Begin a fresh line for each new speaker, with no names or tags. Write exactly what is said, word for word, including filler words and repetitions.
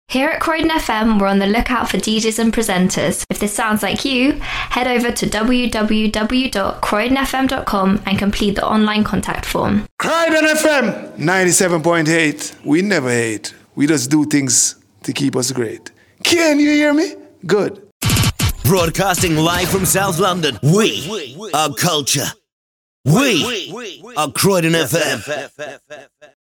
Here at Croydon F M, we're on the lookout for D Js and presenters. If this sounds like you, head over to w w w dot croydon f m dot com and complete the online contact form.
Croydon F M ninety-seven point eight. We never hate. We just do things to keep us great. Can you hear me? Good.
Broadcasting live from South London. We are culture. We are Croydon F M.